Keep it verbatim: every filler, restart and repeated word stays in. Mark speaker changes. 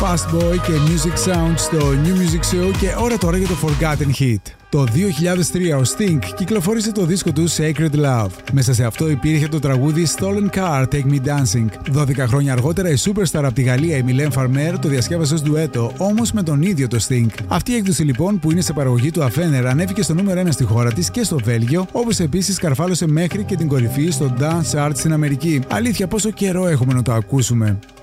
Speaker 1: Fast Boy και Music Sound στο New Music Show και ώρα τώρα για το Forgotten Hit. Το δύο χιλιάδες τρία ο Sting κυκλοφόρησε το δίσκο του Sacred Love. Μέσα σε αυτό υπήρχε το τραγούδι Stolen Car, Take Me Dancing. δώδεκα χρόνια αργότερα η superstar από τη Γαλλία η Mylène Farmer το διασκεύασε ως ντουέτο, όμως με τον ίδιο το Sting. Αυτή η έκδοση λοιπόν που είναι σε παραγωγή του Afener ανέβηκε στο νούμερο ένα στη χώρα της και στο Βέλγιο, όπως επίσης καρφάλωσε μέχρι και την κορυφή στο Dance Art στην Αμερική. Αλήθεια, πόσο καιρό έχουμε να το ακούσουμε.